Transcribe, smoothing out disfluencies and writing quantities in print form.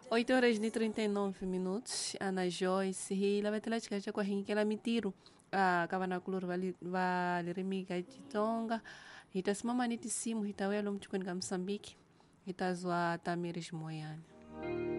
8 horas e 39 minutos. Ana Joyce, hila batela chika kwa hinkela mitiru. Kavana kulur vali remiga titonga. Hitasimama niti simu hitawelo mchukweni ka Msambiki. Hitazwa Tamiris Moyani.